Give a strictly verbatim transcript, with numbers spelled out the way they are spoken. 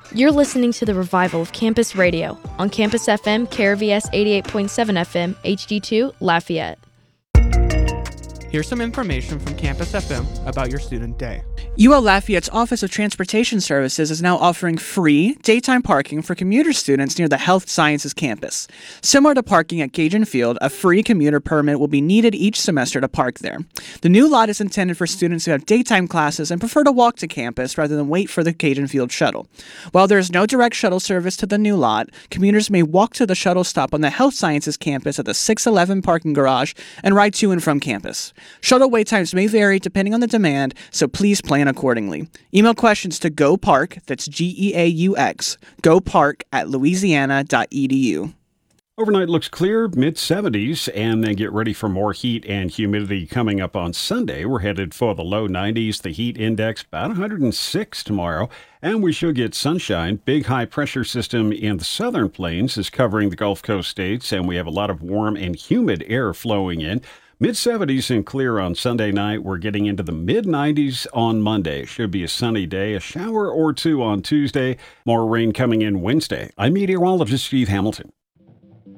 You're listening to the revival of Campus Radio on Campus F M, K R V S eighty-eight point seven F M, H D two, Lafayette. Here's some information from Campus F M about your student day. U L Lafayette's Office of Transportation Services is now offering free daytime parking for commuter students near the Health Sciences campus. Similar to parking at Cajun Field, a free commuter permit will be needed each semester to park there. The new lot is intended for students who have daytime classes and prefer to walk to campus rather than wait for the Cajun Field shuttle. While there is no direct shuttle service to the new lot, commuters may walk to the shuttle stop on the Health Sciences campus at the six eleven parking garage and ride to and from campus. Shuttle wait times may vary depending on the demand, so please plan accordingly. Email questions to GoPark, that's G E A U X, GoPark at louisiana dot e d u. Overnight looks clear, mid seventies, and then get ready for more heat and humidity coming up on Sunday. We're headed for the low nineties, the heat index about one hundred six tomorrow, and we should get sunshine. Big high pressure system in the southern plains is covering the Gulf Coast states, and we have a lot of warm and humid air flowing in. mid seventies and clear on Sunday night. We're getting into the mid nineties on Monday. Should be a sunny day, a shower or two on Tuesday. More rain coming in Wednesday. I'm meteorologist Steve Hamilton.